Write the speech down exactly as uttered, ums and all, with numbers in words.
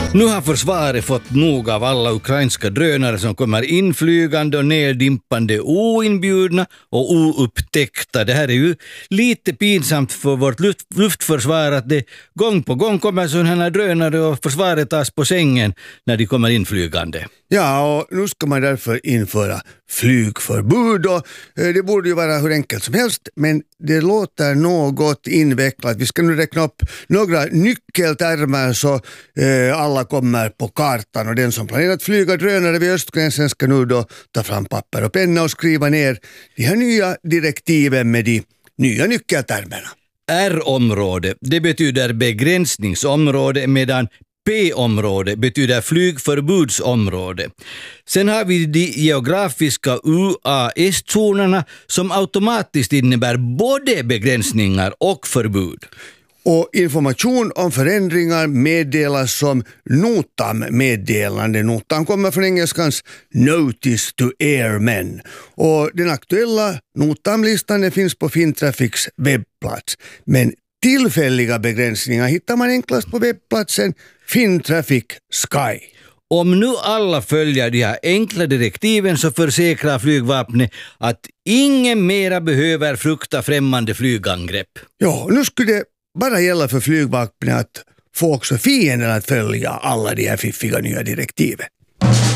Nu har försvaret fått nog av alla ukrainska drönare som kommer inflygande och neddimpande oinbjudna och oupptäckta. Det här är ju lite pinsamt för vårt luft, luftförsvar att det gång på gång kommer sådana här drönare och försvaret tas på sängen när de kommer inflygande. Ja, och nu ska man därför införa flygförbud och eh, det borde ju vara hur enkelt som helst, men det låter något invecklat. Vi ska nu räkna upp några nyckeltermer så eh, alla kommer på kartan, och den som planerat flyga drönare vid östgränsen ska nu då ta fram papper och penna och skriva ner de här nya direktiven med de nya nyckeltermerna. R-område, det betyder begränsningsområde, medan P-område betyder flygförbudsområde. Sen har vi de geografiska U A S-zonerna som automatiskt innebär både begränsningar och förbud. Och information om förändringar meddelas som NOTAM-meddelande. NOTAM kommer från engelskans Notice to Airmen. Och den aktuella NOTAM-listan finns på Fintrafics webbplats. Men tillfälliga begränsningar hittar man enklast på webbplatsen Fintrafic Sky. Om nu alla följer de här enkla direktiven så försäkrar flygvapnet att ingen mera behöver frukta främmande flygangrepp. Ja, nu skulle det bara gälla för flygvapnet att få också fienden att följa alla de här fiffiga nya direktiven.